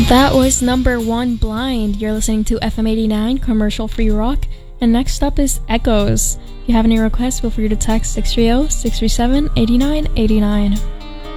That was number 1, Blind. You're listening to FM 89, commercial free rock. And next up is Echoes. If you have any requests, feel free to text 630-637-8989.